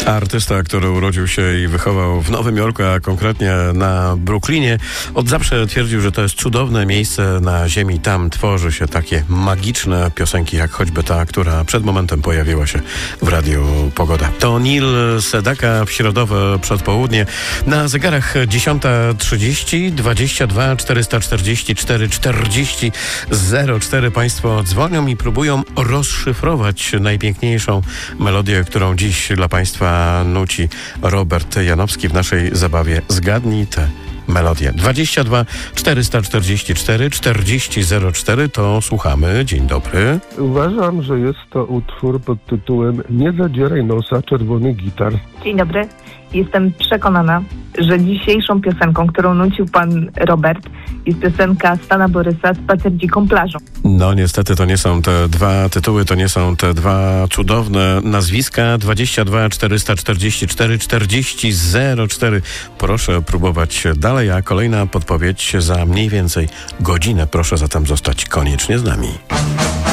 Artysta, który urodził się i wychował w Nowym Jorku, a konkretnie na Brooklynie, od zawsze twierdził, że to jest cudowne miejsce na ziemi. Tam tworzy się takie magiczne piosenki, jak choćby ta, która przed momentem pojawiła się w Radiu Pogoda. To Neil Sedaka w środowe przedpołudnie. Na zegarach 10:30, 22 444 40 04. Państwo dzwonią i próbują rozszyfrować najpiękniejszą melodię, którą dziś dla Państwa nuci Robert Janowski w naszej zabawie Zgadnij tę melodię. 22 444 40 04 to słuchamy. Dzień dobry. Uważam, że jest to utwór pod tytułem Nie zadzieraj nosa, czerwony gitar. Dzień dobry. Jestem przekonana, że dzisiejszą piosenką, którą nucił pan Robert, jest piosenka Stana Borysa Spacer dziką plażą. No niestety to nie są te dwa tytuły, to nie są te dwa cudowne nazwiska. 22 444 40 04. Proszę próbować dalej, a kolejna podpowiedź za mniej więcej godzinę. Proszę zatem zostać koniecznie z nami.